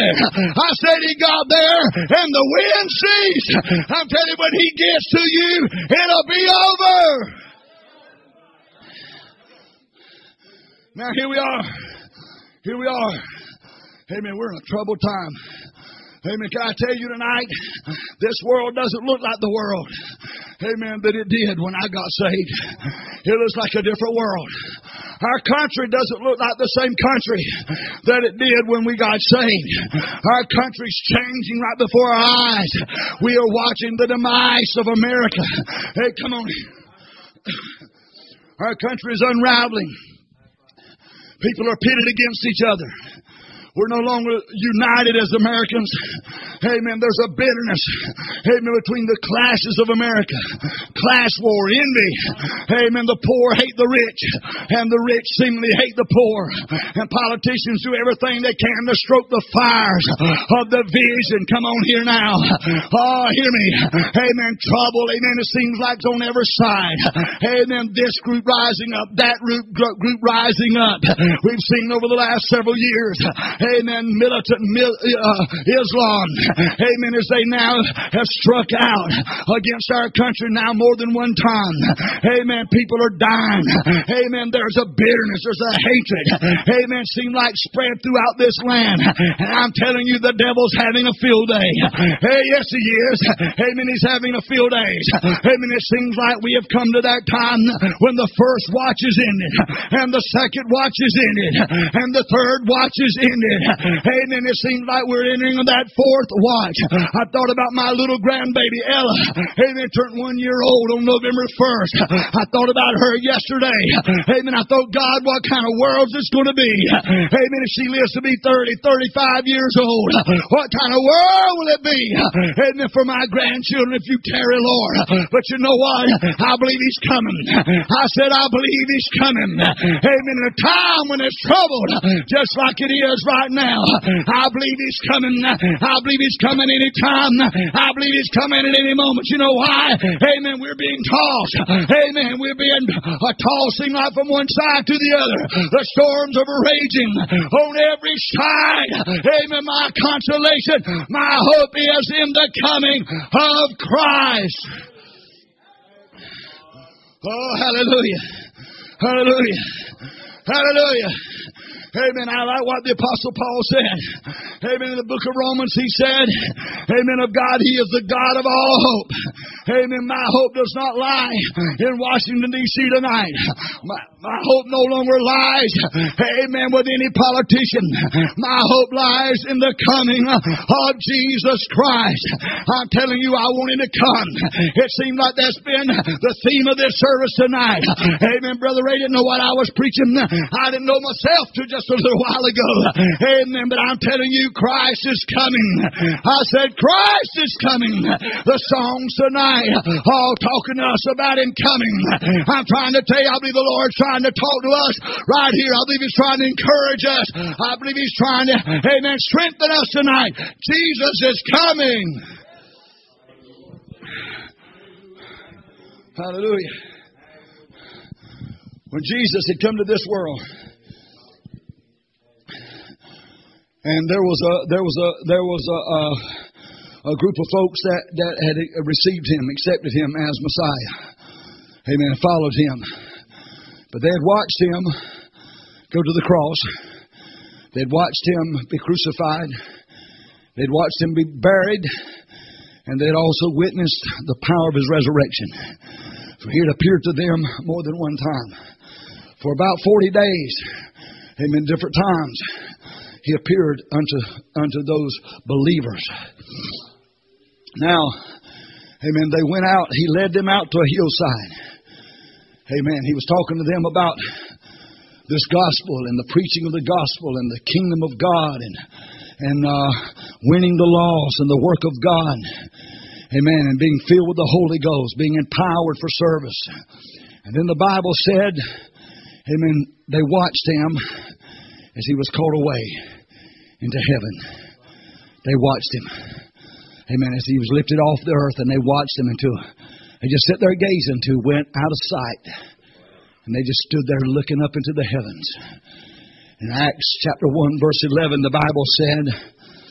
there. I said he got there and the wind ceased. I'm telling you, when he gets to you, it'll be over. Now here we are. Here we are. Amen. We're in a troubled time. Amen. Can I tell you tonight, this world doesn't look like the world, amen, that it did when I got saved. It looks like a different world. Our country doesn't look like the same country that it did when we got saved. Our country's changing right before our eyes. We are watching the demise of America. Hey, come on. Our country is unraveling. People are pitted against each other. We're no longer united as Americans. Amen. There's a bitterness, amen, between the classes of America. Class war, envy. Amen. The poor hate the rich, and the rich seemingly hate the poor. And politicians do everything they can to stroke the fires of division. Come on here now. Oh, hear me. Amen. Trouble, amen, it seems like it's on every side. Amen. This group rising up, that group rising up. We've seen over the last several years, amen, militant Islam, amen, as they now have struck out against our country now more than one time. Amen, people are dying. Amen, there's a bitterness, there's a hatred. Amen, seem like spread throughout this land. And I'm telling you, the devil's having a field day. Hey, yes, he is. Amen, he's having a field day. Amen, it seems like we have come to that time when the first watch is ended, and the second watch is ended, and the third watch is ended. Amen. It seems like we're entering that fourth watch. I thought about my little grandbaby Ella. Amen. Turned 1 year old on November 1st. I thought about her yesterday. Amen. I thought, God, what kind of world is this going to be? Amen. If she lives to be 30, 35 years old, what kind of world will it be? Amen. For my grandchildren, if you tarry, Lord. But you know what? I believe he's coming. I said, I believe he's coming. Amen. In a time when it's troubled, just like it is right now. I believe he's coming. I believe he's coming anytime. I believe he's coming at any moment. You know why? Amen. We're being tossed. Amen. We're being tossing like from one side to the other. The storms are raging on every side. Amen. My consolation, my hope is in the coming of Christ. Oh, hallelujah. Hallelujah. Hallelujah. Amen. I like what the Apostle Paul said. Amen. In the book of Romans, he said, amen, of God, he is the God of all hope. Amen. My hope does not lie in Washington, D.C. tonight. My hope no longer lies, amen, with any politician. My hope lies in the coming of Jesus Christ. I'm telling you, I want him to come. It seemed like that's been the theme of this service tonight. Amen. Brother Ray didn't know what I was preaching. I didn't know myself till just a little while ago. Amen. But I'm telling you, Christ is coming. I said, Christ is coming. The songs tonight all talking to us about him coming. I'm trying to tell you, I believe the Lord's trying to talk to us right here. I believe he's trying to encourage us. I believe he's trying to, amen, strengthen us tonight. Jesus is coming. Hallelujah. When Jesus had come to this world, and there was a group of folks that had received him, accepted him as Messiah. Amen. Followed him. But they had watched him go to the cross. They'd watched him be crucified. They'd watched him be buried. And they'd also witnessed the power of his resurrection. For he had appeared to them more than one time. For about 40 days, amen, different times, he appeared unto those believers. Now, amen, they went out. He led them out to a hillside. Amen. He was talking to them about this gospel and the preaching of the gospel and the kingdom of God and winning the lost and the work of God. Amen. And being filled with the Holy Ghost, being empowered for service. And then the Bible said, amen, they watched him as he was caught away into heaven. They watched him. Amen. As he was lifted off the earth, and they watched him until they just sat there gazing until he went out of sight. And they just stood there looking up into the heavens. In Acts chapter 1 verse 11, the Bible said,